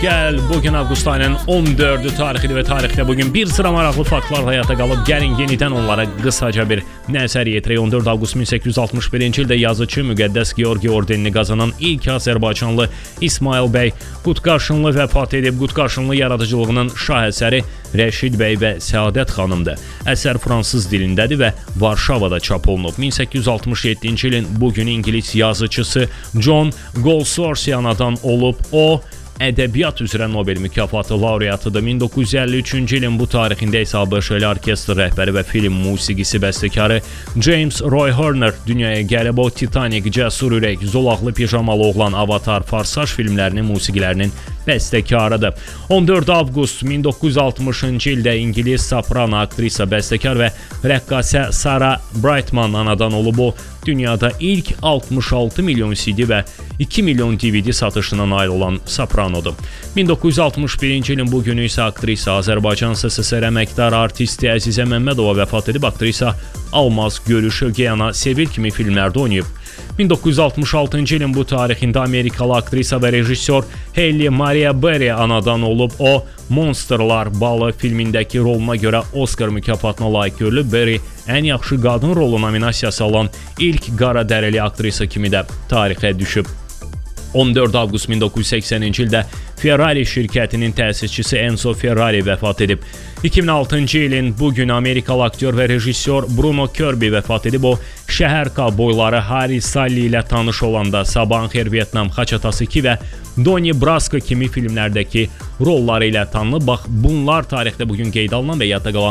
Gəl, bugün avqust ayının 14-ü tarixidir və tarixdə bugün bir sıra maraqlı faktlar həyata qalıb. Gəlin yenidən onlara qısaca bir nəzər yetirək. 14 avqust 1861-ci ildə yazıcı Müqəddəs Georgi ordenini qazanan ilk Azərbaycanlı İsmail bəy Qutqarşınlı vəfat edib. Qutqarşınlı yaradıcılığının şah əsəri Rəşid bəy və Səadət xanımdır. Əsər fransız dilindədir və Varşavada çap olunub. 1867-ci ilin bugün İngilis yazıcısı John Galsworthy anadan olub. O ədəbiyyat üzrə Nobel mükafatı laureatıdır. 1953-cü ilin bu tarixində isə ABŞ orkestr rəhbəri və film musiqisi bəstəkarı James Roy Horner dünyaya gəlib. O Titanic, Cəsur Ürək, Zolaqlı Pijamalı Oğlan, Avatar, Farsaj filmlərinin musiqilərinin bəstəkarıdır. 14 avqust 1960-cı ildə İngilis soprano, aktrisa, bəstəkar və rəqqasə Sarah Brightman anadan olub. O dünyada ilk 66 milyon CD və 2 milyon DVD satışına nail olan sopranodur. 1961-ci ilin bu günü isə aktrisa, Azərbaycan SSR əməkdar artisti Əzizə Məmmədova vəfat edib. Aktrisa Almaz, Görüş, Ögeyana, Sevil kimi filmlərdə oynayıb. 1966-cı ilin bu tarixində Amerikalı aktrisa və rejissor Halle Maria Berry anadan olub. O, Monsterlar balı filmindəki roluna görə Oscar mükafatına layiq görülüb. Berry ən yaxşı qadın rolu nominasiyası alan ilk qara dərili aktrisa kimi də tarixə düşüb. 14 avqust 1980-ci ildə Ferrari şirkətinin təsisçisi Enzo Ferrari vəfat edib. 2006-cı ilin bugün Amerikalı aktyor və rejissor Bruno Kirby vəfat edib. O, Şəhər Kovboyları Harry Sally ilə tanış olanda Sabahın Xeyir Vietnam, Xaç Atası 2 və Donnie Brasco kimi filmlərdəki rolları ilə tanınıb. Bax, bunlar tarixdə bugün qeyd alınan və yadda qalan